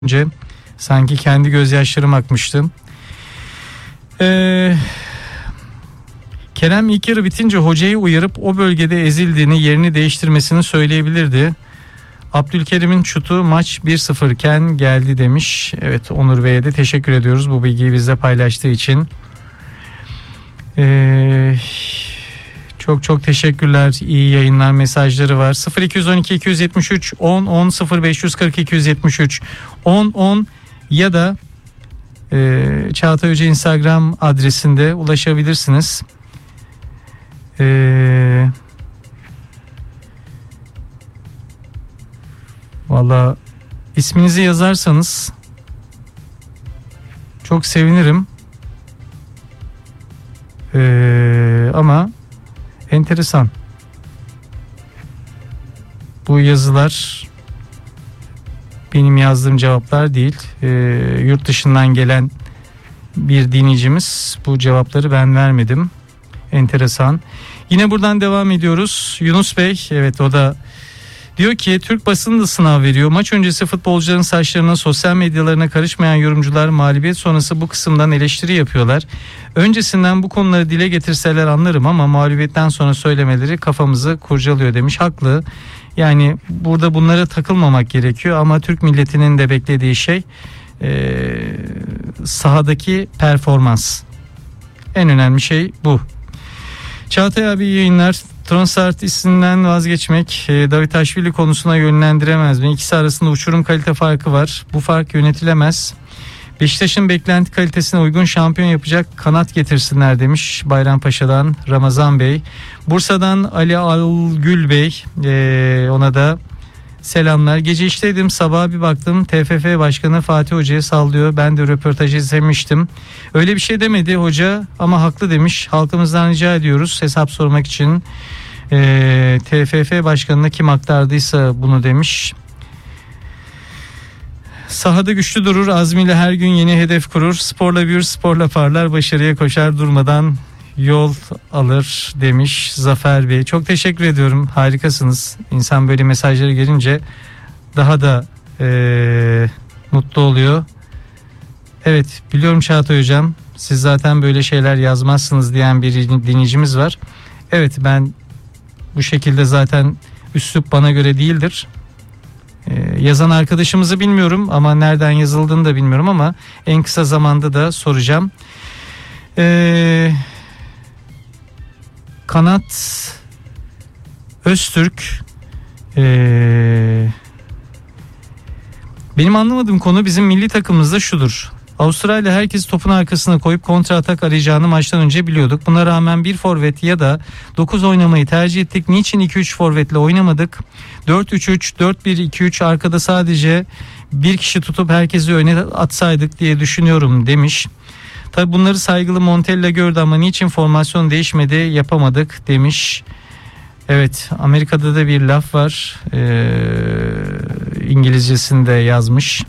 önce sanki kendi gözyaşlarım akmıştı. Kerem ilk yarı bitince hocayı uyarıp o bölgede ezildiğini, yerini değiştirmesini söyleyebilirdi. Abdülkerim'in şutu maç 1-0 iken geldi demiş. Evet, Onur Bey'e de teşekkür ediyoruz bu bilgiyi bizle paylaştığı için. Çok teşekkürler. İyi yayınlar mesajları var. 0212 273 10 10 0540 273 10 10 ya da Çağatay Hoca Instagram adresinde ulaşabilirsiniz. Valla isminizi yazarsanız çok sevinirim. Ama enteresan. Bu yazılar benim yazdığım cevaplar değil. Yurt dışından gelen bir dinleyicimiz, bu cevapları ben vermedim. Enteresan. Yine buradan devam ediyoruz. Yunus Bey, evet, o da diyor ki Türk basını da sınav veriyor. Maç öncesi futbolcuların saçlarına, sosyal medyalarına karışmayan yorumcular mağlubiyet sonrası bu kısımdan eleştiri yapıyorlar. Öncesinden bu konuları dile getirseler anlarım ama mağlubiyetten sonra söylemeleri kafamızı kurcalıyor demiş. Haklı. Yani burada bunlara takılmamak gerekiyor ama Türk milletinin de beklediği şey sahadaki performans. En önemli şey bu. Çağatay abi, iyi yayınlar. Transart isimden vazgeçmek Davutashvili konusuna yönlendiremez mi? İkisi arasında uçurum kalite farkı var. Bu fark yönetilemez. Beşiktaş'ın beklenti kalitesine uygun şampiyon yapacak kanat getirsinler demiş Bayrampaşa'dan Ramazan Bey. Bursa'dan Ali Algül Bey, ona da selamlar. Gece işteydim, sabaha bir baktım TFF Başkanı Fatih Hoca'ya sallıyor. Ben de röportajı izlemiştim. Öyle bir şey demedi hoca ama haklı demiş. Halkımızdan rica ediyoruz hesap sormak için. TFF Başkanı'na kim aktardıysa bunu demiş. Sahada güçlü durur, azmiyle her gün yeni hedef kurur. Sporla büyür, sporla parlar, başarıya koşar, durmadan yol alır demiş Zafer Bey. Çok teşekkür ediyorum, harikasınız. İnsan böyle mesajları gelince daha da mutlu oluyor. Evet, biliyorum Çağatay Hocam, siz zaten böyle şeyler yazmazsınız diyen bir dinleyicimiz var. Evet, ben bu şekilde zaten üslup bana göre değildir. Yazan arkadaşımızı bilmiyorum ama nereden yazıldığını da bilmiyorum ama en kısa zamanda da soracağım. Kanat Öztürk, benim anlamadığım konu bizim milli takımımızda şudur. Avustralya herkesi topun arkasına koyup kontra atak arayacağını maçtan önce biliyorduk. Buna rağmen bir forvet ya da 9 oynamayı tercih ettik. Niçin 2-3 forvetle oynamadık? 4-3-3, 4-1-2-3 arkada sadece bir kişi tutup herkesi öne atsaydık diye düşünüyorum demiş. Tabi bunları saygılı Montella gördü ama niçin formasyon değişmedi, yapamadık demiş. Evet, Amerika'da da bir laf var. İngilizcesinde yazmış.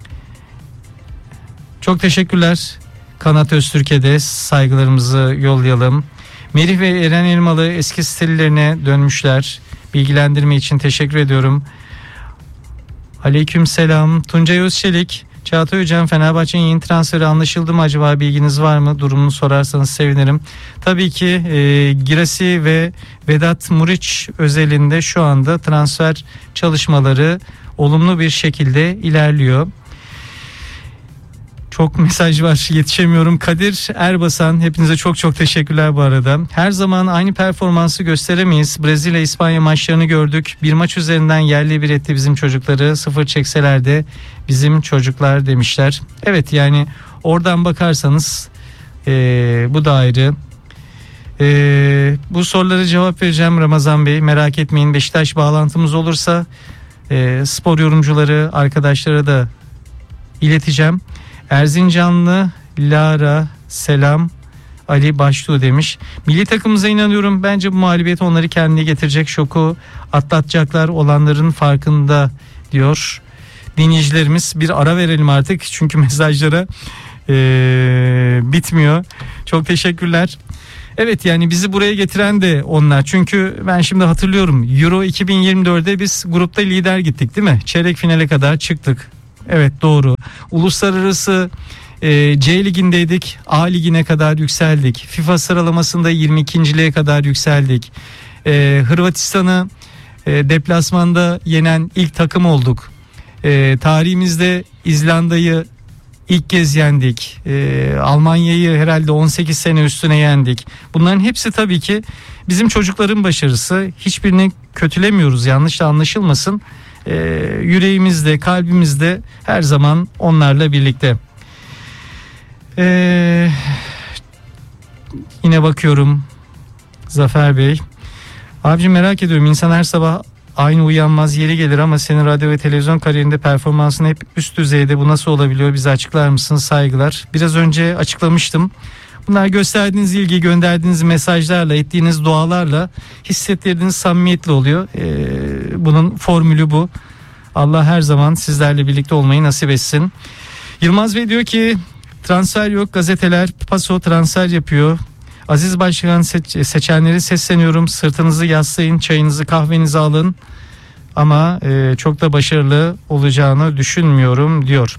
Çok teşekkürler. Kanat Öztürk'e de saygılarımızı yollayalım. Merih ve Eren Elmalı eski stillerine dönmüşler. Bilgilendirme için teşekkür ediyorum. Aleyküm selam. Tuncay Özçelik. Çağatay Hocam, Fenerbahçe'nin yeni transferi anlaşıldı mı acaba, bilginiz var mı? Durumunu sorarsanız sevinirim. Tabii ki Girasi ve Vedat Muriç özelinde şu anda transfer çalışmaları olumlu bir şekilde ilerliyor. Çok mesaj var, yetişemiyorum. Kadir Erbasan, hepinize çok teşekkürler bu arada. Her zaman aynı performansı gösteremeyiz. Brezilya İspanya maçlarını gördük. Bir maç üzerinden yerli bir etti bizim çocukları. 0 çekseler de bizim çocuklar demişler. Evet, yani oradan bakarsanız bu da ayrı. Bu sorulara cevap vereceğim Ramazan Bey, merak etmeyin. Beşiktaş bağlantımız olursa spor yorumcuları arkadaşlara da ileteceğim. Erzincanlı Lara selam, Ali Baştuğ demiş. Milli takımımıza inanıyorum. Bence bu mağlubiyet onları kendine getirecek, şoku atlatacaklar, olanların farkında diyor dinleyicilerimiz. Bir ara verelim artık çünkü mesajlara bitmiyor. Çok teşekkürler. Evet, yani bizi buraya getiren de onlar. Çünkü ben şimdi hatırlıyorum, Euro 2024'de biz grupta lider gittik değil mi? Çeyrek finale kadar çıktık. Evet, doğru. Uluslararası C ligindeydik. A ligine kadar yükseldik. FIFA sıralamasında 22.liğe kadar yükseldik. Hırvatistan'ı deplasmanda yenen ilk takım olduk. Tarihimizde İzlanda'yı ilk kez yendik. Almanya'yı herhalde 18 sene üstüne yendik. Bunların hepsi tabii ki bizim çocukların başarısı. Hiçbirini kötülemiyoruz, yanlış da anlaşılmasın. Yüreğimizde, kalbimizde her zaman onlarla birlikte. Yine bakıyorum Zafer Bey. Abicim, merak ediyorum, insan her sabah aynı uyanmaz, yeri gelir ama senin radyo ve televizyon kariyerinde performansın hep üst düzeyde. Bu nasıl olabiliyor? Bize açıklar mısın? Saygılar. Biraz önce açıklamıştım. Bunlar gösterdiğiniz ilgi, gönderdiğiniz mesajlarla, ettiğiniz dualarla, hissettirdiğiniz samimiyetle oluyor. Bunun formülü bu. Allah her zaman sizlerle birlikte olmayı nasip etsin. Yılmaz Bey diyor ki transfer yok, gazeteler paso transfer yapıyor. Aziz Başkan seçenleri sesleniyorum, sırtınızı yaslayın, çayınızı kahvenizi alın ama çok da başarılı olacağını düşünmüyorum diyor.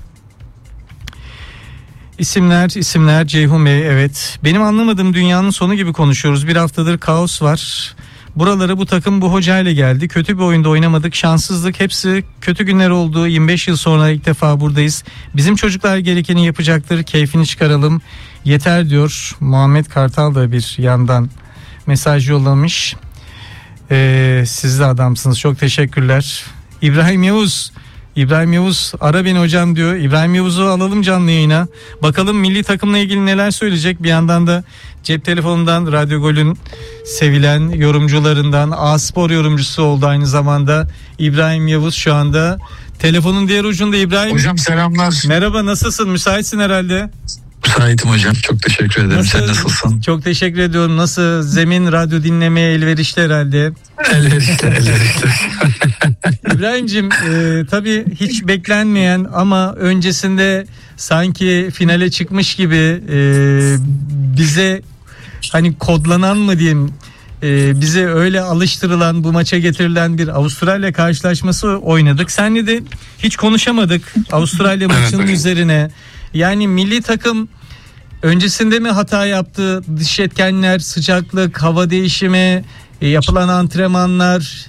İsimler Ceyhun Bey, evet. Benim anlamadığım, dünyanın sonu gibi konuşuyoruz. Bir haftadır kaos var. Buralara bu takım bu hocayla geldi. Kötü bir oyunda oynamadık. Şanssızlık, hepsi kötü günler oldu. 25 yıl sonra ilk defa buradayız. Bizim çocuklar gerekeni yapacaktır. Keyfini çıkaralım. Yeter diyor. Muhammed Kartal da bir yandan mesaj yollamış. Siz de adamsınız. Çok teşekkürler. İbrahim Yavuz ara beni hocam diyor. İbrahim Yavuz'u alalım canlı yayına. Bakalım milli takımla ilgili neler söyleyecek. Bir yandan da cep telefonundan Radyo Gol'ün sevilen yorumcularından, A-Spor yorumcusu oldu aynı zamanda İbrahim Yavuz şu anda telefonun diğer ucunda. İbrahim hocam selamlar. Merhaba, nasılsın? Müsaitsin herhalde. Müsaitim hocam, çok teşekkür ederim. Sen nasılsın? Çok teşekkür ediyorum. Nasıl, zemin radyo dinlemeye elverişli herhalde. Elverişli. İbrahim'cim tabii hiç beklenmeyen ama öncesinde sanki finale çıkmış gibi bize hani kodlanan mı diyeyim, bize öyle alıştırılan, bu maça getirilen bir Avustralya karşılaşması oynadık. Seninle de hiç konuşamadık Avustralya maçının üzerine. Yani milli takım öncesinde mi hata yaptı? Dış etkenler, sıcaklık, hava değişimi, yapılan antrenmanlar,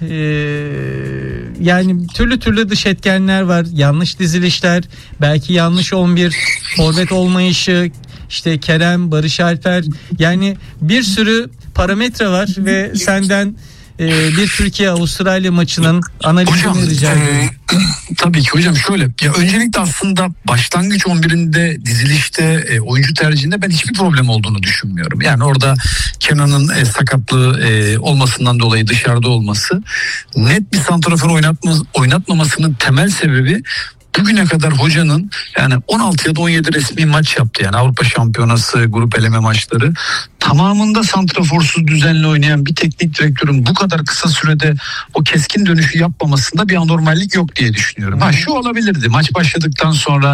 yani türlü dış etkenler var. Yanlış dizilişler, belki yanlış 11 forvet olmayışı, işte Kerem, Barış Alper, yani bir sürü parametre var ve senden bir Türkiye-Avustralya maçının analizini rica ediyorum. Tabii ki hocam, şöyle ya, öncelikle aslında başlangıç 11'inde, dizilişte, oyuncu tercihinde ben hiçbir problem olduğunu düşünmüyorum. Yani orada Kenan'ın sakatlığı olmasından dolayı dışarıda olması, net bir santrafor oynatmamasının temel sebebi bugüne kadar hocanın yani 16 ya da 17 resmi maç yaptı. Yani Avrupa Şampiyonası, grup eleme maçları tamamında santraforsuz düzenli oynayan bir teknik direktörün bu kadar kısa sürede o keskin dönüşü yapmamasında bir anormallik yok diye düşünüyorum. Şu olabilirdi, maç başladıktan sonra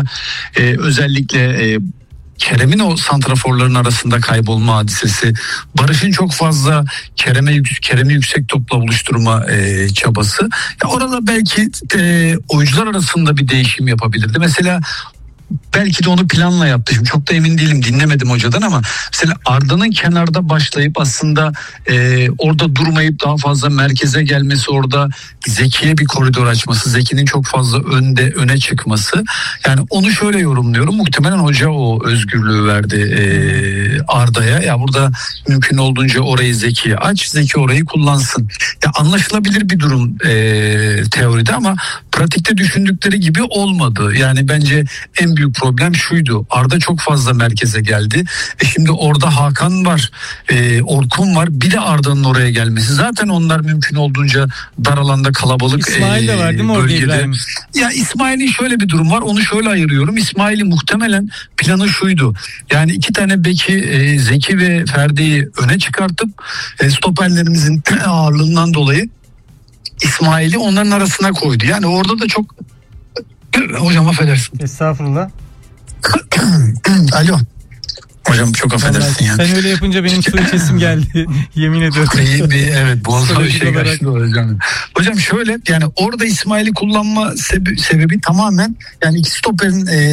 özellikle Kerem'in o santraforların arasında kaybolma hadisesi, Barış'ın çok fazla Kerem'i yüksek topla buluşturma çabası. Ya orada belki oyuncular arasında bir değişim yapabilirdi. Mesela belki de onu planla yaptı. Şimdi çok da emin değilim, dinlemedim hocadan, ama mesela Arda'nın kenarda başlayıp aslında orada durmayıp daha fazla merkeze gelmesi, orada Zeki'ye bir koridor açması, Zeki'nin çok fazla öne çıkması. Yani onu şöyle yorumluyorum. Muhtemelen hoca o özgürlüğü verdi Arda'ya. Ya burada mümkün olduğunca orayı Zeki'ye aç, Zeki orayı kullansın. Ya anlaşılabilir bir durum teoride ama pratikte düşündükleri gibi olmadı. Yani bence en büyük problem şuydu: Arda çok fazla merkeze geldi. Şimdi orada Hakan var, Orkun var, bir de Arda'nın oraya gelmesi. Zaten onlar mümkün olduğunca dar alanda, kalabalık İsmail de var değil mi orada İbrahim? Ya İsmail'in şöyle bir durum var, onu şöyle ayırıyorum. İsmail'in muhtemelen planı şuydu: yani 2 tane beki, Zeki ve Ferdi'yi öne çıkartıp stoperlerimizin ağırlığından dolayı İsmail'i onların arasına koydu. Yani orada da çok hocam affedersin. Estağfurullah. Alo. Hocam çok affedersin ya. Sen öyle yapınca benim su içesim geldi. Yemin ediyorum. Evet, boğazıma bir şey Psikolojik olarak. kaçtı hocam. Hocam şöyle, yani orada İsmail'i kullanma sebebi tamamen, yani iki stoperin